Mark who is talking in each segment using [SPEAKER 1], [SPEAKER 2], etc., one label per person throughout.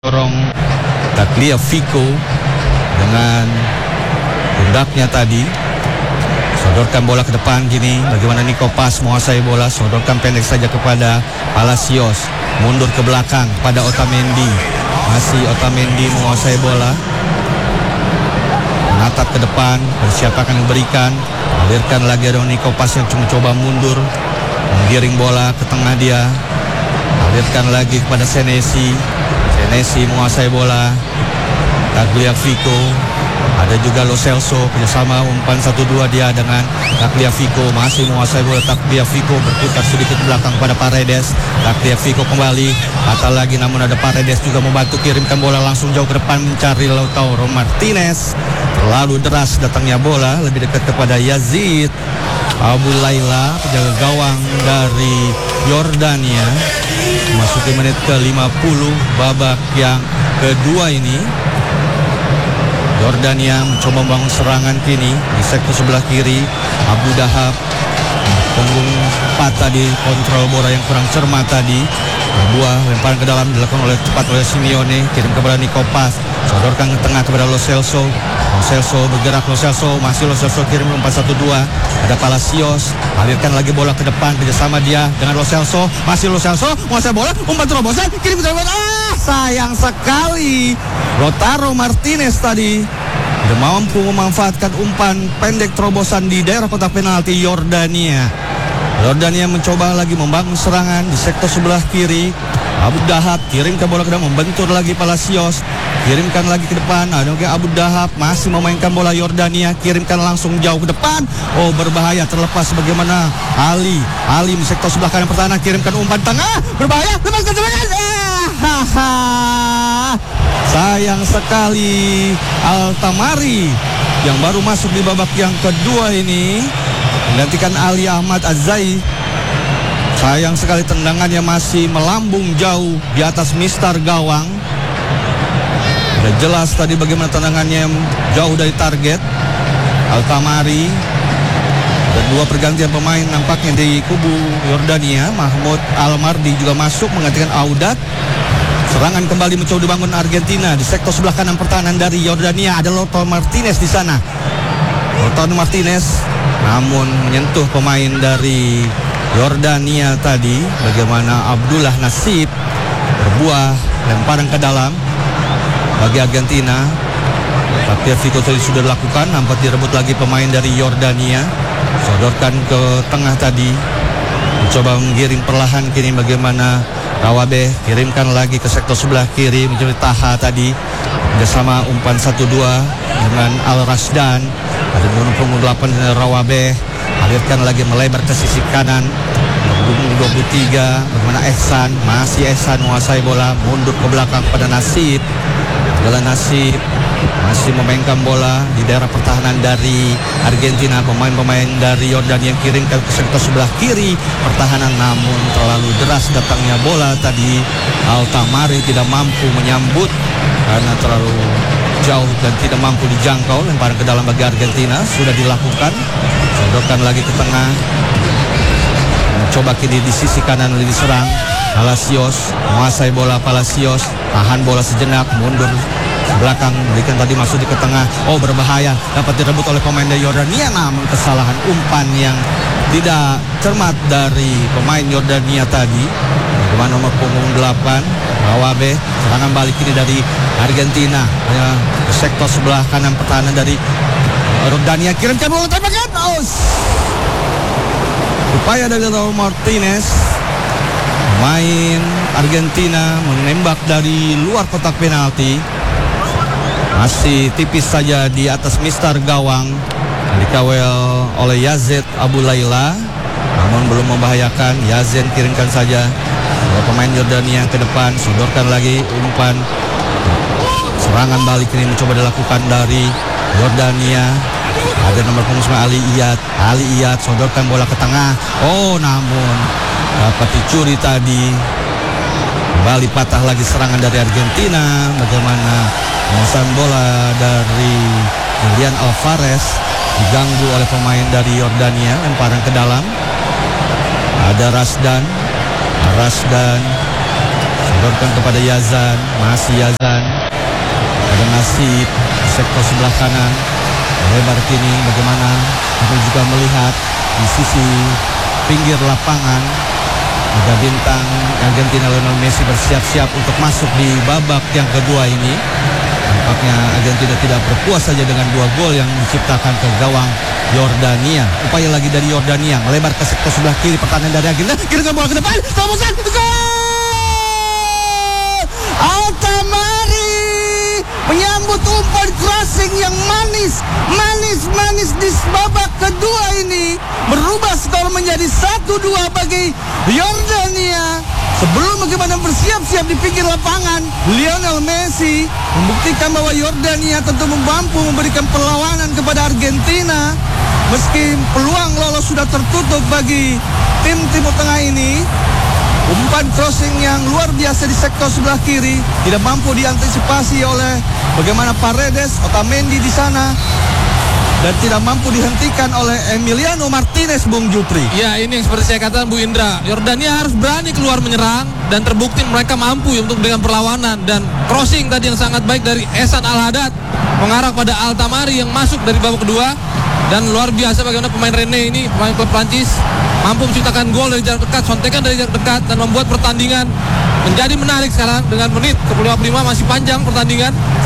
[SPEAKER 1] dorong Tagliafico dengan pundaknya tadi. Sodorkan bola ke depan gini. Bagaimana Nico Pas menguasai bola. Sodorkan pendek saja kepada Palacios. Mundur ke belakang pada Otamendi. Masih Otamendi menguasai bola. Menatap ke depan. Siapa akan memberikan. Alirkan lagi ada Nico Pas yang mencoba mundur. Menggiring bola ke tengah dia. Alirkan lagi kepada Senesi. Senesi menguasai bola. Tagliafico. Ada juga Lo Celso, kerjasama umpan 1-2 dia dengan Tagliafico. Masih menguasai bola Tagliafico, berputar sedikit belakang pada Paredes. Tagliafico kembali, batal lagi namun ada Paredes juga membantu, kirimkan bola langsung jauh ke depan mencari Lautaro Martinez. Terlalu deras datangnya bola, lebih dekat kepada Yazid Abu Laila, penjaga gawang dari Yordania. Memasuki menit ke-50 babak yang kedua ini. Yordania mencoba membangun serangan kini di sektor sebelah kiri. Abu Dahab punggung patah di kontrol bola yang kurang cermat tadi. Buah lemparan ke dalam dilakukan oleh cepat oleh Simeone. Kirim kepada Nico Pas. Sodorkan ke tengah kepada Lo Celso. Lo Celso bergerak, Lo Celso masih Lo Celso kirim umpan 1-2. Ada Palacios. Alirkan lagi bola ke depan kerjasama dia dengan Lo Celso. Masih Lo Celso menguasai bola, umpan terobosan, kirim ke depan. Sayang sekali. Lautaro Martinez tadi tidak mampu memanfaatkan umpan pendek terobosan di daerah kotak penalti Yordania. Yordania mencoba lagi membangun serangan di sektor sebelah kiri. Abu Dahab kirimkan bola ke depan, membentur lagi Palacios. Kirimkan lagi ke depan. Abu Dahab masih memainkan bola Yordania. Kirimkan langsung jauh ke depan. Oh, berbahaya, terlepas bagaimana Ali di sektor sebelah kanan pertahanan. Kirimkan umpan tengah, berbahaya, lepaskan serangan. Sayang sekali Altamari yang baru masuk di babak yang kedua ini menggantikan Ali Ahmad Azai. Sayang sekali tendangannya masih melambung jauh di atas mistar gawang. Sudah jelas tadi bagaimana tendangannya jauh dari target. Altamari. Dan dua pergantian pemain nampaknya di kubu Yordania. Mahmud Almardi juga masuk menggantikan Audat. Serangan kembali mencoba dibangun Argentina di sektor sebelah kanan pertahanan dari Yordania. Ada Lautaro Martinez di sana. Lautaro Martinez namun menyentuh pemain dari Yordania tadi. Bagaimana Abdullah Nasib berbuah lemparan ke dalam bagi Argentina. Tagliafico tadi sudah dilakukan, nampak direbut lagi pemain dari Yordania. Sodorkan ke tengah tadi. Mencoba menggiring perlahan kini bagaimana Rawabe, kirimkan lagi ke sektor sebelah kiri mencari Taha tadi bersama umpan 1-2 dengan Al Rasdan. Ada punggung 8 dengan Rawabe, alirkan lagi melebar ke sisi kanan punggung 23 bagaimana Ehsan, masih Ehsan menguasai bola, mundur ke belakang pada Nasib. Adalah Nasib masih memainkan bola di daerah pertahanan dari Argentina. Pemain-pemain dari Yordania yang kirimkan ke sektor sebelah kiri pertahanan, namun terlalu deras datangnya bola tadi. Altamari tidak mampu menyambut karena terlalu jauh dan tidak mampu dijangkau. Lemparan ke dalam bagi Argentina sudah dilakukan. Sodorkan lagi ke tengah. Mencoba kini di sisi kanan diserang. Palacios menguasai bola. Palacios tahan bola sejenak, mundur belakang, berikan tadi masuk di ke tengah. Oh, berbahaya, dapat direbut oleh pemain dari Yordania, namun kesalahan umpan yang tidak cermat dari pemain Yordania tadi. Bagaimana nomor punggung 8 Rawabe, serangan balik ini dari Argentina ke sektor sebelah kanan pertahanan dari Yordania. Kirimkan bola tembakan. Upaya dari Lautaro Martinez, pemain Argentina menembak dari luar kotak penalti. Masih tipis saja di atas mistar gawang, dikawal oleh Yazid Abu Laila, namun belum membahayakan. Yazid kirimkan saja pemain Yordania ke depan. Sodorkan lagi umpan. Serangan balik ini mencoba dilakukan dari Yordania. Ada nomor punggung 9 Ali Iyad sodorkan bola ke tengah. Oh, namun dapat dicuri tadi. Kembali patah lagi serangan dari Argentina. Bagaimana penguasaan bola dari Julian Alvarez diganggu oleh pemain dari Yordania. Lemparan ke dalam. Ada Rasdan Dorkan kepada Yazan, masih Yazan. Ada Nasib di sektor sebelah kanan. Lebar kini bagaimana kita juga melihat di sisi pinggir lapangan ada bintang Argentina Lionel Messi bersiap-siap untuk masuk di babak yang kedua ini. Nampaknya Argentina tidak berpuas saja dengan 2 gol yang diciptakan ke gawang Yordania. Upaya lagi dari Yordania melebar ke sektor sebelah kiri, pertahanan dari Argentina. Kirimkan bola ke depan, terobosan, gol! Altamari menyambut umpan crossing yang manis di babak kedua ini, merubah skor menjadi 1-2 bagi Yordania. Sebelum bagaimana bersiap-siap di pinggir lapangan, Lionel Messi membuktikan bahwa Yordania tentu mampu memberikan perlawanan kepada Argentina. Meski peluang lolos sudah tertutup bagi tim Timur Tengah ini, umpan crossing yang luar biasa di sektor sebelah kiri tidak mampu diantisipasi oleh bagaimana Paredes, Otamendi di sana, dan tidak mampu dihentikan oleh Emiliano Martinez, Bung Jutri.
[SPEAKER 2] Ya, ini yang seperti saya katakan Bu Indra, Yordania harus berani keluar menyerang dan terbukti mereka mampu untuk dengan perlawanan. Dan crossing tadi yang sangat baik dari Ehsan Al-Haddad mengarah pada Altamari yang masuk dari babak kedua. Dan luar biasa bagaimana pemain Rene ini, pemain klub Prancis, mampu menciptakan gol dari jarak dekat, sontekan dari jarak dekat, dan membuat pertandingan menjadi menarik sekarang dengan menit ke-55 masih panjang pertandingan.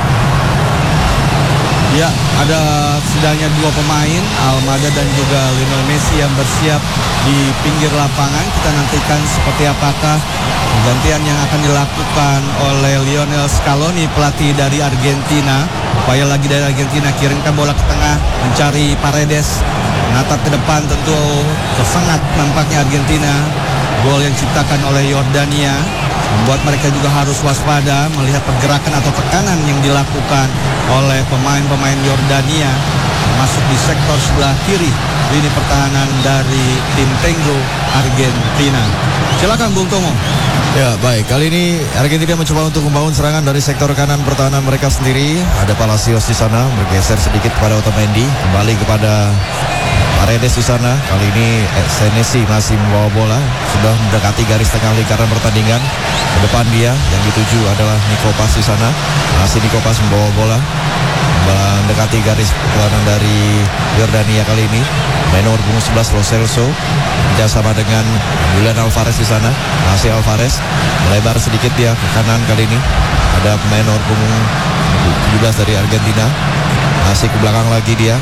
[SPEAKER 1] Ya, ada setidaknya 2 pemain, Almada dan juga Lionel Messi yang bersiap di pinggir lapangan. Kita nantikan seperti apakah pergantian yang akan dilakukan oleh Lionel Scaloni, pelatih dari Argentina. Upaya lagi dari Argentina, kirimkan bola ke tengah, mencari Paredes, menatap ke depan, tentu tersengat nampaknya Argentina. Gol yang diciptakan oleh Yordania membuat mereka juga harus waspada melihat pergerakan atau tekanan yang dilakukan oleh pemain-pemain Yordania masuk di sektor sebelah kiri lini pertahanan dari tim Tenggo Argentina. Silakan Bung Tomo.
[SPEAKER 3] Ya, baik, kali ini Argentina mencoba untuk membangun serangan dari sektor kanan pertahanan mereka sendiri. Ada Palacios di sana, bergeser sedikit kepada Otamendi, kembali kepada Paredes di sana. Kali ini Senesi masih membawa bola, sudah mendekati garis tengah lingkaran pertandingan. Ke depan dia, yang dituju adalah Nikopas di sana. Masih Nikopas membawa bola, mendekati garis pertahanan dari Yordania kali ini. Menor punggung 11 Lo Celso kerjasama dengan Julian Alvarez di sana. Masih Alvarez melebar sedikit dia ke kanan kali ini. Ada menor punggung 17 dari Argentina. Masih ke belakang lagi dia,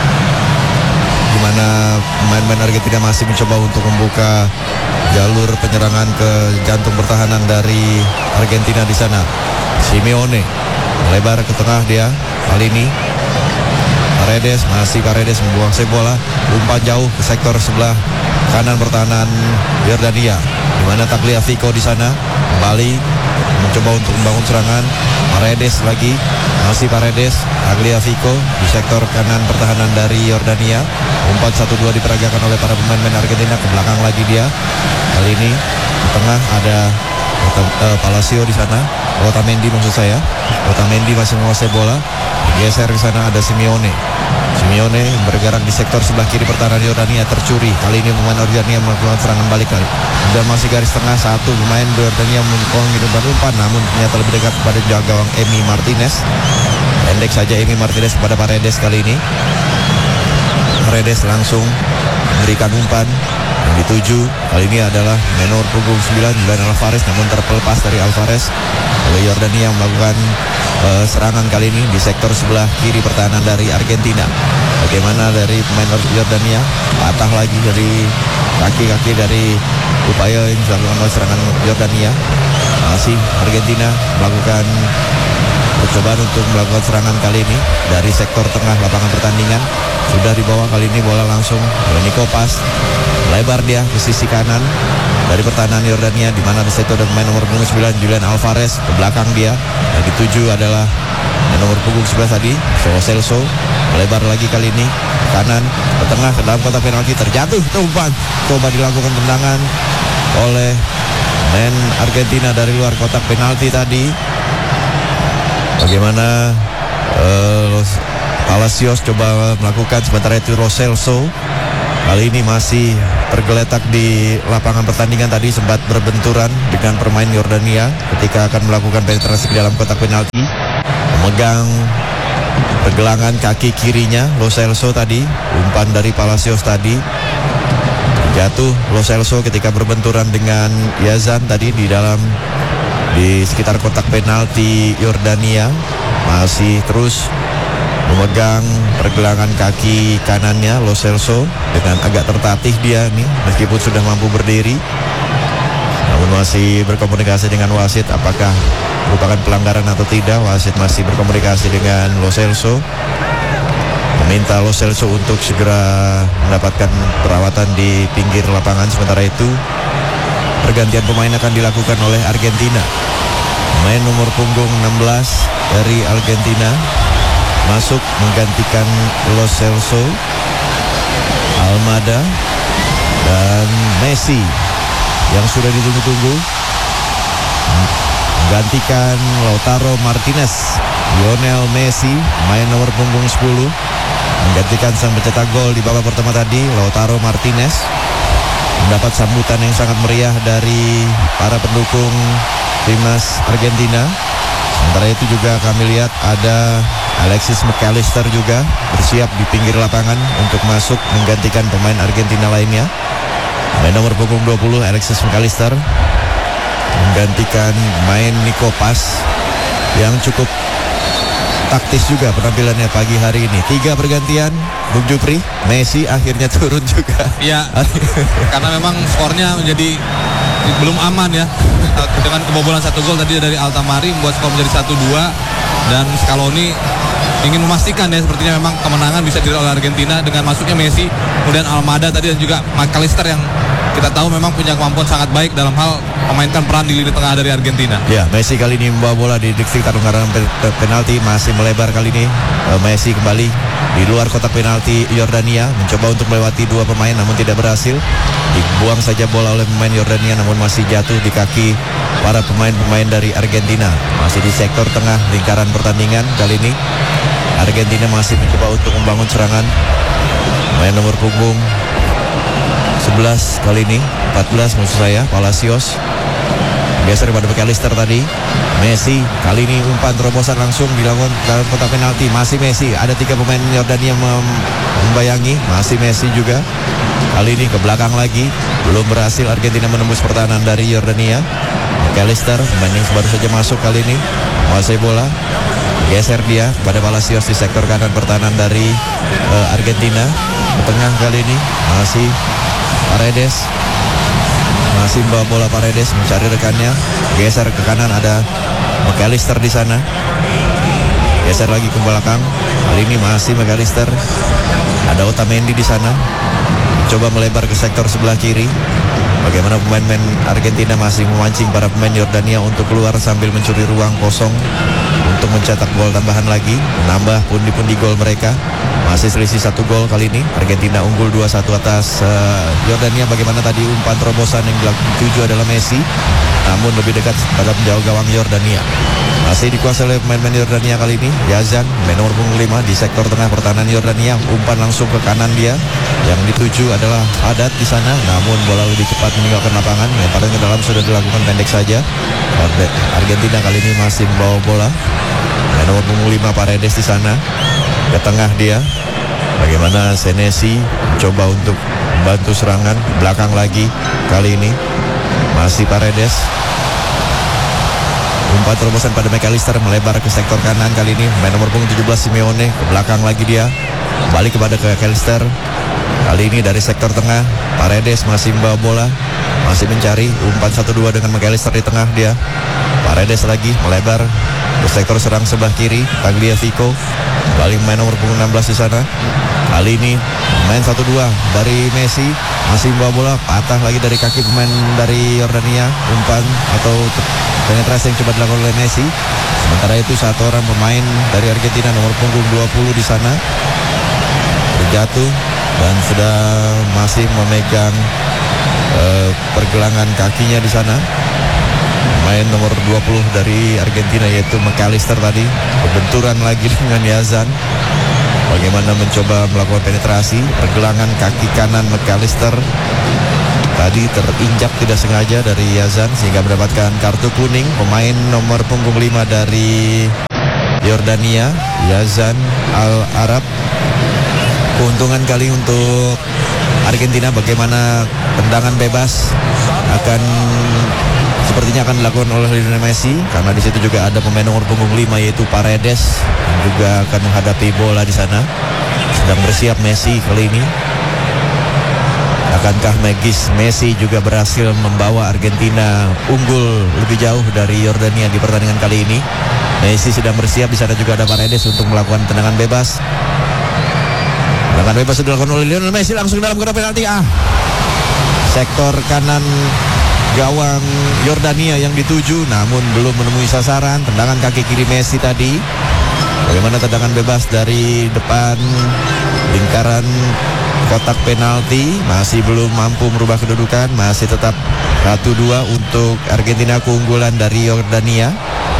[SPEAKER 3] di mana pemain-pemain Argentina masih mencoba untuk membuka jalur penyerangan ke jantung pertahanan dari Argentina di sana. Simeone melebar ke tengah dia kali ini. Paredes, masih Paredes membuang bola, umpan jauh ke sektor sebelah kanan pertahanan Yordania, di mana Tagliafico di sana kembali mencoba untuk membangun serangan. Paredes lagi, masih Paredes, Tagliafico di sektor kanan pertahanan dari Yordania. Umpan 1-2 diperagakan oleh para pemain Argentina. Ke belakang lagi dia, kali ini di tengah ada Palacio di sana. Otamendi maksud saya. Otamendi masih menguasai bola. Geser ke sana ada Simeone. Simeone bergerak di sektor sebelah kiri pertahanan Yordania, tercuri. Kali ini pemain Yordania melakukan serangan balik kali. Dan masih garis tengah, satu pemain Yordania mengirimkan umpan, namun ternyata lebih dekat kepada gawang Emi Martinez. Pendek saja Emi Martinez kepada Paredes kali ini. Paredes langsung memberikan umpan. Yang dituju kali ini adalah menor punggung 9 Julian Alvarez, namun terlepas dari Alvarez oleh Yordania melakukan serangan kali ini di sektor sebelah kiri pertahanan dari Argentina. Bagaimana dari pemain Yordania, patah lagi dari kaki-kaki dari upaya yang dilakukan oleh serangan Yordania. Masih Argentina melakukan percobaan untuk melakukan serangan kali ini dari sektor tengah lapangan pertandingan. Sudah dibawa kali ini bola langsung oleh Nikopas. Lebar dia ke sisi kanan dari pertahanan Yordania, di mana di situ ada pemain nomor punggung 9 Julian Alvarez. Ke belakang dia yang dituju adalah nomor punggung 11 tadi Lo Celso. Lebar lagi kali ini kanan ke tengah ke dalam kotak penalti, terjatuh umpan. Coba dilakukan tendangan oleh pemain Argentina dari luar kotak penalti tadi. Bagaimana Palacios coba melakukan, sementara itu Lo Celso Kali ini masih tergeletak di lapangan pertandingan, tadi sempat berbenturan dengan pemain Yordania ketika akan melakukan penetrasi ke dalam kotak penalti. Memegang pergelangan kaki kirinya Lo Celso tadi, umpan dari Palacios tadi. Jatuh Lo Celso ketika berbenturan dengan Yazan tadi di sekitar kotak penalti Yordania. Masih terus memegang pergelangan kaki kanannya Lo Celso dengan agak tertatih dia nih meskipun sudah mampu berdiri, namun masih berkomunikasi dengan wasit apakah merupakan pelanggaran atau tidak. Wasit masih berkomunikasi dengan Lo Celso, meminta Lo Celso untuk segera mendapatkan perawatan di pinggir lapangan. Sementara itu pergantian pemain akan dilakukan oleh Argentina. Pemain nomor punggung 16 dari Argentina masuk menggantikan Lo Celso, Almada, dan Messi yang sudah ditunggu-tunggu. Menggantikan Lautaro Martinez, Lionel Messi, main nomor punggung 10, menggantikan sang pencetak gol di babak pertama tadi, Lautaro Martinez. Mendapat sambutan yang sangat meriah dari para pendukung timnas Argentina. Sementara itu juga kami lihat ada Alexis McAllister juga bersiap di pinggir lapangan untuk masuk menggantikan pemain Argentina lainnya. Main nomor punggung 20 Alexis McAllister menggantikan main Nico Paz yang cukup taktis juga penampilannya pagi hari ini. 3 pergantian, Bung Jupri. Messi akhirnya turun juga.
[SPEAKER 2] Ya, karena memang skornya menjadi belum aman ya. Dengan kebobolan 1 gol tadi dari Altamari membuat skor menjadi 1-2, dan Scaloni ingin memastikan ya sepertinya memang kemenangan bisa diraih oleh Argentina dengan masuknya Messi, kemudian Almada tadi dan juga McAllister yang kita tahu memang punya kemampuan sangat baik dalam hal memainkan peran di lini tengah dari Argentina.
[SPEAKER 3] Ya, Messi kali ini membawa bola di sekitar lingkaran penalti, masih melebar kali ini. Messi kembali di luar kotak penalti Yordania, mencoba untuk melewati 2 pemain namun tidak berhasil. Dibuang saja bola oleh pemain Yordania namun masih jatuh di kaki para pemain-pemain dari Argentina. Masih di sektor tengah lingkaran pertandingan kali ini. Argentina masih mencoba untuk membangun serangan. Main nomor punggung 11 kali ini, 14 maksud saya, Palacios geser pada McAllister tadi. Messi kali ini umpan terobosan langsung dilakukan dalam kotak penalti. Masih Messi, ada 3 pemain Yordania membayangi, masih Messi juga. Kali ini ke belakang lagi, belum berhasil Argentina menembus pertahanan dari Yordania. McAllister, pemain yang baru saja masuk kali ini, menguasai bola, geser dia pada Palacios di sektor kanan pertahanan dari Argentina. Ke tengah kali ini masih Paredes, masih membawa bola Paredes mencari rekannya, geser ke kanan ada McAllister di sana, geser lagi ke belakang. Kali ini masih McAllister, ada Otamendi di sana, coba melebar ke sektor sebelah kiri. Bagaimana pemain-pemain Argentina masih memancing para pemain Yordania untuk keluar sambil mencuri ruang kosong untuk mencetak gol tambahan lagi, menambah pundi-pundi gol mereka. Masih selisih 1 gol kali ini. Argentina unggul 2-1 atas Yordania. Bagaimana tadi umpan terobosan yang dituju adalah Messi, namun lebih dekat pada penjauh gawang Yordania. Masih dikuasai oleh pemain-pemain Yordania kali ini. Yazan, main nomor punggung 5 di sektor tengah pertahanan Yordania. Umpan langsung ke kanan dia. Yang dituju adalah Haddad di sana, namun bola lebih cepat meninggalkan lapangan. Lemparan ke dalam sudah dilakukan pendek saja. Argentina kali ini masih membawa bola. Main nomor punggung 5 Paredes di sana. Ke tengah dia. Bagaimana Senesi coba untuk membantu serangan. Belakang lagi kali ini masih Paredes. Umpan terobosan pada McAllister melebar ke sektor kanan kali ini. Main nomor punggung 17 Simeone. Ke belakang lagi dia. Balik kepada McAllister. Kali ini dari sektor tengah. Paredes masih membawa bola, masih mencari umpan 1-2 dengan McAllister di tengah dia. Paredes lagi melebar ke sektor serang sebelah kiri. Tagliafico balik main nomor punggung 16 di sana. Kali ini main 1-2 dari Messi, masih membawa bola, patah lagi dari kaki pemain dari Yordania. Umpan atau penetrasi yang coba dilakukan oleh Messi. Sementara itu 1 orang pemain dari Argentina nomor punggung 20 di sana terjatuh dan sudah masih memegang pergelangan kakinya di sana. Main nomor 20 dari Argentina yaitu McAllister tadi berbenturan lagi dengan Yazan. bagaimana mencoba melakukan penetrasi. Pergelangan kaki kanan McAllister tadi terinjak tidak sengaja dari Yazan sehingga mendapatkan kartu kuning. Pemain nomor punggung 5 dari Yordania, Yazan Al-Arab. Keuntungan kali untuk Argentina. Bagaimana tendangan bebas sepertinya akan dilakukan oleh Lionel Messi, karena di situ juga ada pemain nomor punggung 5 yaitu Paredes yang juga akan menghadapi bola di sana. Sedang bersiap Messi kali ini. Akankah Messi juga berhasil membawa Argentina unggul lebih jauh dari Yordania di pertandingan kali ini? Messi sedang bersiap, di sana juga ada Paredes untuk melakukan tendangan bebas. Tendangan bebas sudah dilakukan oleh Lionel Messi langsung dalam kotak penalti. Sektor kanan gawang Yordania yang dituju, namun belum menemui sasaran. Tendangan kaki kiri Messi tadi. Bagaimana tendangan bebas dari depan lingkaran kotak penalti, masih belum mampu merubah kedudukan. Masih tetap 1-2 untuk Argentina, keunggulan dari Yordania.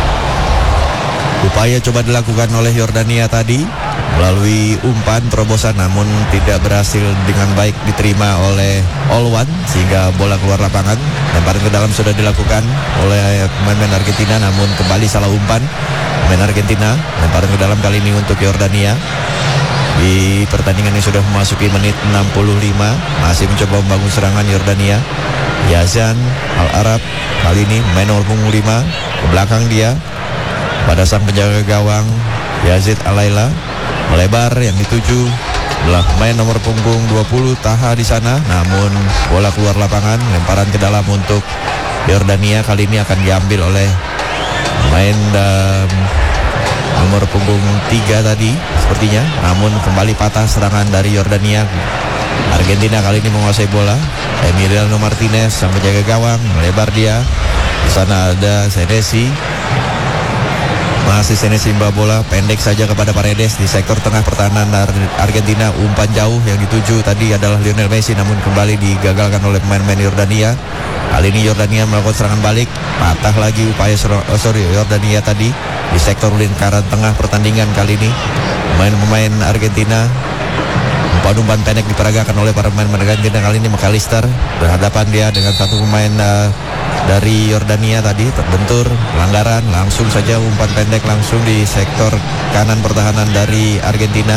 [SPEAKER 3] Upaya coba dilakukan oleh Yordania tadi melalui umpan terobosan, namun tidak berhasil dengan baik diterima oleh Olwan sehingga bola keluar lapangan. Lemparan ke dalam sudah dilakukan oleh pemain Argentina, namun kembali salah umpan pemain Argentina. Lemparan ke dalam kali ini untuk Yordania. Di pertandingan yang sudah memasuki menit 65, masih mencoba membangun serangan Yordania. Yazan Al-Arab kali ini main nomor punggung 5, ke belakang dia pada sang penjaga gawang Yazid Alaila. Melebar, yang dituju adalah pemain nomor punggung 20 Taha di sana, namun bola keluar lapangan. Lemparan ke dalam untuk Yordania, kali ini akan diambil oleh pemain nomor punggung 3 tadi sepertinya, namun kembali patah serangan dari Yordania. Argentina kali ini menguasai bola. Emiliano Martinez sang penjaga gawang, melebar dia. Di sana ada Senesi. Masih Senesi membawa bola pendek saja kepada Paredes di sektor tengah pertahanan Argentina. Umpan jauh yang dituju tadi adalah Lionel Messi, namun kembali digagalkan oleh pemain-pemain Yordania. Kali ini Yordania melakukan serangan balik. Patah lagi upaya Yordania tadi di sektor lingkaran tengah pertandingan kali ini. Pemain-pemain Argentina, umpan-umpan pendek diperagakan oleh para pemain Argentina. Kali ini McAllister berhadapan dia dengan satu pemain dari Yordania tadi, terbentur pelanggaran, langsung saja umpan pendek langsung di sektor kanan pertahanan dari Argentina.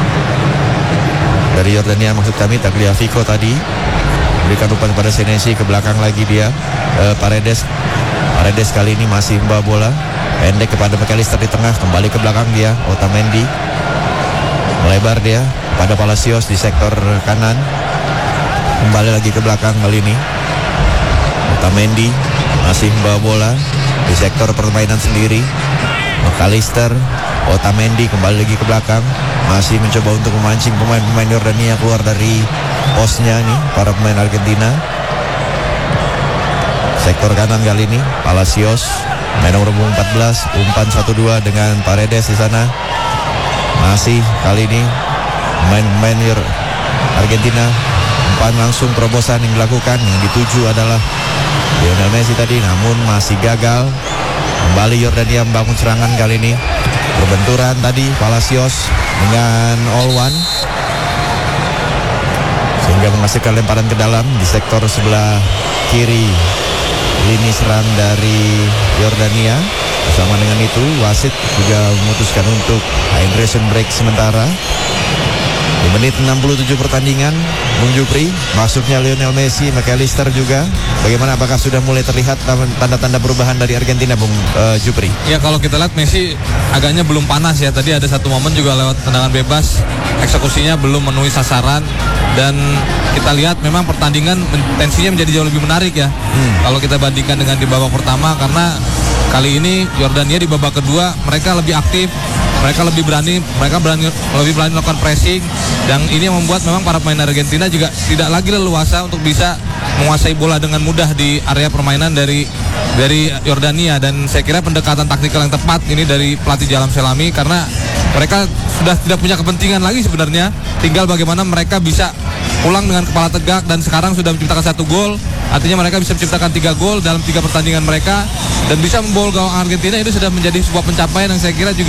[SPEAKER 3] Dari Yordania maksud kami, Tagliafico tadi berikan umpan kepada Senesi, ke belakang lagi dia Paredes kali ini masih membawa bola pendek kepada McAllister di tengah, kembali ke belakang dia Otamendi, melebar dia pada Palacios di sektor kanan, kembali lagi ke belakang kali ini Otamendi masih membawa bola di sektor permainan sendiri. McAllister, Otamendi kembali lagi ke belakang, masih mencoba untuk memancing pemain-pemain Yordania keluar dari posnya nih para pemain Argentina. Sektor kanan kali ini Palacios, main nomor 14, umpan 1-2 dengan Paredes di sana. Masih kali ini pemain Argentina, umpan langsung terobosan yang dilakukan, yang dituju adalah Lionel Messi tadi, namun masih gagal. Kembali Yordania membangun serangan kali ini. Perbenturan tadi Palacios dengan Olwan sehingga menghasilkan lemparan ke dalam di sektor sebelah kiri lini serang dari Yordania. Bersama dengan itu wasit juga memutuskan untuk hydration break sementara. Di menit 67 pertandingan, Bung Jupri, masuknya Lionel Messi, McAllister juga. Bagaimana, apakah sudah mulai terlihat tanda-tanda perubahan dari Argentina, Bung Jupri?
[SPEAKER 2] Ya, kalau kita lihat Messi agaknya belum panas ya. Tadi ada satu momen juga lewat tendangan bebas, eksekusinya belum memenuhi sasaran. Dan kita lihat memang pertandingan tensinya menjadi jauh lebih menarik ya. Kalau kita bandingkan dengan di babak pertama, karena kali ini Yordania di babak kedua mereka lebih aktif. Mereka lebih berani melakukan pressing, dan ini yang membuat memang para pemain Argentina juga tidak lagi leluasa untuk bisa menguasai bola dengan mudah di area permainan dari Yordania. Dan saya kira pendekatan taktikal yang tepat ini dari pelatih Jalam Selami, karena mereka sudah tidak punya kepentingan lagi sebenarnya, tinggal bagaimana mereka bisa pulang dengan kepala tegak, dan sekarang sudah menciptakan 1 gol. Artinya mereka bisa menciptakan 3 gol dalam 3 pertandingan mereka, dan bisa membobol gawang Argentina. Itu sudah menjadi sebuah pencapaian yang saya kira juga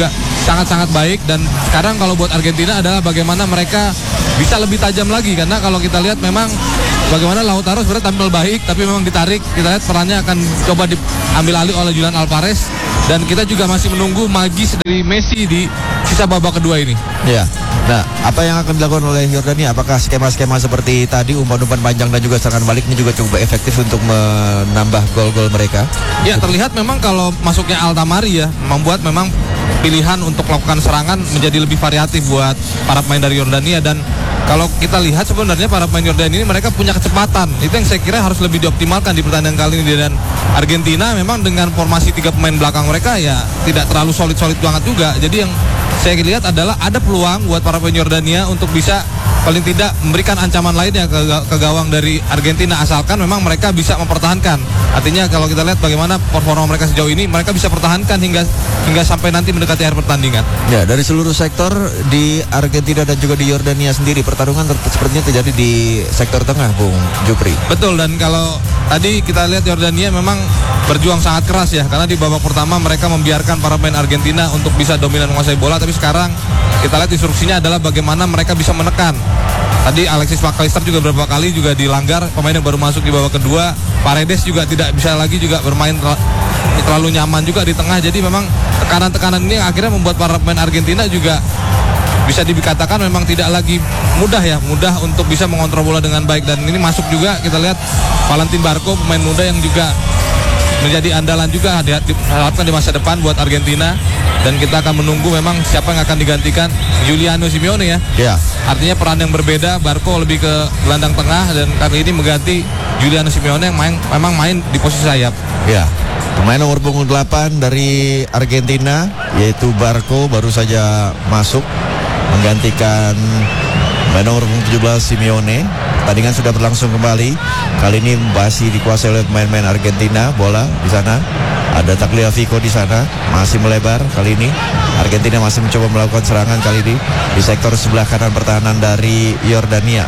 [SPEAKER 2] sangat-sangat baik. Dan sekarang kalau buat Argentina adalah bagaimana mereka bisa lebih tajam lagi, karena kalau kita lihat memang bagaimana Lautaro sebenarnya tampil baik, tapi memang ditarik. Kita lihat perannya akan coba diambil alih oleh Julian Alvarez, dan kita juga masih menunggu magis dari Messi di sisa babak kedua ini.
[SPEAKER 3] Ya. Nah, apa yang akan dilakukan oleh Yordania? Apakah skema-skema seperti tadi, umpan-umpan panjang dan juga serangan baliknya juga cukup efektif untuk menambah gol-gol mereka?
[SPEAKER 2] Ya, terlihat memang kalau masuknya Altamari ya membuat memang pilihan untuk melakukan serangan menjadi lebih variatif buat para pemain dari Yordania. Dan kalau kita lihat sebenarnya para pemain Yordania ini mereka punya kecepatan. Itu yang saya kira harus lebih dioptimalkan di pertandingan kali ini. Dan Argentina memang dengan formasi 3 pemain belakang mereka ya tidak terlalu solid-solid banget juga. Jadi yang saya lihat adalah ada peluang buat para pemain Yordania untuk bisa paling tidak memberikan ancaman lainnya ke gawang dari Argentina, asalkan memang mereka bisa mempertahankan. Artinya kalau kita lihat bagaimana performa mereka sejauh ini, mereka bisa pertahankan hingga sampai nanti mendekati akhir pertandingan.
[SPEAKER 3] Ya, dari seluruh sektor di Argentina dan juga di Yordania sendiri, pertarungan sepertinya terjadi di sektor tengah, Bung Jupri.
[SPEAKER 2] Betul, dan kalau tadi kita lihat Yordania memang berjuang sangat keras ya, karena di babak pertama mereka membiarkan para pemain Argentina untuk bisa dominan menguasai bola, tapi sekarang kita lihat instruksinya adalah bagaimana mereka bisa menekan. Tadi Alexis McAllister juga beberapa kali juga dilanggar, pemain yang baru masuk di babak kedua. Paredes juga tidak bisa lagi juga bermain terlalu nyaman juga di tengah. Jadi memang tekanan-tekanan ini akhirnya membuat para pemain Argentina juga bisa dikatakan memang tidak lagi mudah untuk bisa mengontrol bola dengan baik. Dan ini masuk juga kita lihat Valentin Barco, pemain muda yang juga menjadi andalan juga diharapkan di masa depan buat Argentina. Dan kita akan menunggu memang siapa yang akan digantikan Giuliano Simeone ya.
[SPEAKER 3] Ya.
[SPEAKER 2] Artinya peran yang berbeda, Barco lebih ke gelandang tengah dan kali ini mengganti Giuliano Simeone yang memang main di posisi sayap.
[SPEAKER 3] Ya. Pemain nomor punggung 8 dari Argentina yaitu Barco baru saja masuk menggantikan pemain nomor punggung 17 Simeone. Pertandingan sudah berlangsung kembali. Kali ini masih dikuasai oleh pemain-pemain Argentina. Bola di sana. Ada Tagliafico di sana, masih melebar. Kali ini Argentina masih mencoba melakukan serangan kali ini di sektor sebelah kanan pertahanan dari Yordania.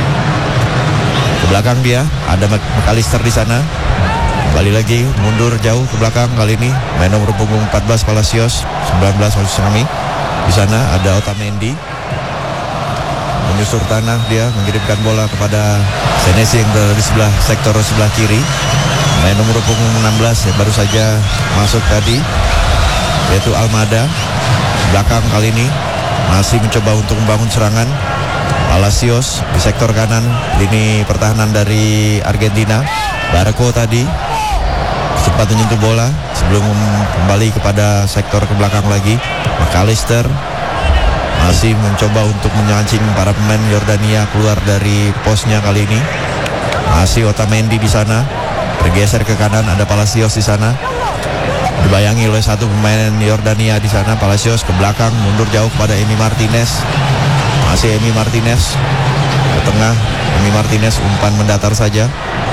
[SPEAKER 3] Ke belakang dia ada McAllister di sana. Kembali lagi mundur jauh ke belakang kali ini. Main nomor punggung 14 Palacios, 19 Tsunami. Di sana ada Otamendi. Menyusur tanah dia, mengirimkan bola kepada Senesi yang dari sebelah sektor sebelah kiri. Main nomor punggung 16 yang baru saja masuk tadi yaitu Almada. Belakang kali ini masih mencoba untuk membangun serangan. Palacios di sektor kanan lini pertahanan dari Argentina. Barco tadi sempat menyentuh bola sebelum kembali kepada sektor ke belakang lagi. McAllister masih mencoba untuk memancing para pemain Yordania keluar dari posnya kali ini. Masih Otamendi di sana. Bergeser ke kanan ada Palacios di sana. Dibayangi oleh satu pemain Yordania di sana. Palacios ke belakang mundur jauh kepada Emi Martinez. Masih Emi Martinez ke tengah. Emi Martinez umpan mendatar saja.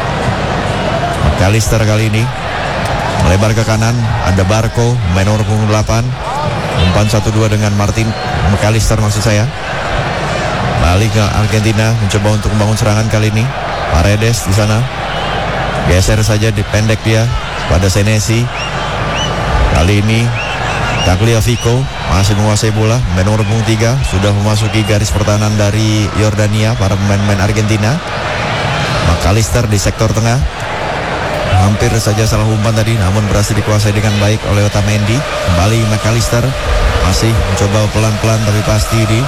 [SPEAKER 3] McAllister kali ini melebar ke kanan. Ada Barco pemain nomor punggung 8. Umpan 1-2 dengan McAllister maksud saya. Balik ke Argentina mencoba untuk membangun serangan kali ini. Paredes di sana. Geser saja dipendek dia pada Senesi. Kali ini Tagliafico masih menguasai bola. Pemain nomor punggung 3 sudah memasuki garis pertahanan dari Yordania, para pemain-pemain Argentina. McAllister di sektor tengah. Hampir saja salah umpan tadi, namun berhasil dikuasai dengan baik oleh Otamendi. Kembali McAllister masih mencoba pelan-pelan tapi pasti di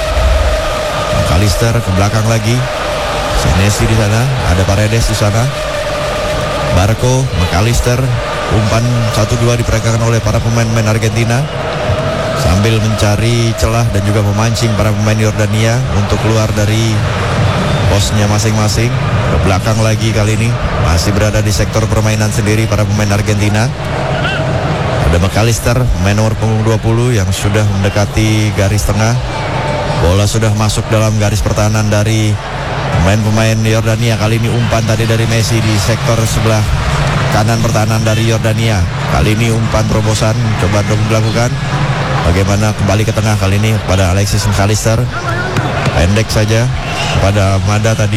[SPEAKER 3] McAllister ke belakang lagi. Senesi di sana, ada Paredes di sana. Barco, McAllister, umpan 1-2 diperagakan oleh para pemain-pemain Argentina sambil mencari celah dan juga memancing para pemain Yordania untuk keluar dari posnya masing-masing. Ke belakang lagi kali ini masih berada di sektor permainan sendiri para pemain Argentina. Ada McAllister, pemain nomor punggung 20 yang sudah mendekati garis tengah. Bola sudah masuk dalam garis pertahanan dari pemain-pemain Yordania. Kali ini umpan tadi dari Messi di sektor sebelah kanan pertahanan dari Yordania. Kali ini umpan terobosan coba dilakukan. Bagaimana kembali ke tengah kali ini pada Alexis McAllister. Pendek saja pada Mada tadi.